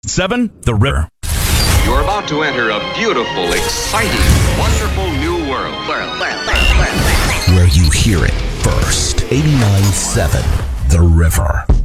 7, The River. You're about to enter a beautiful, exciting, wonderful new world. Where you hear it first. 89.7 The River.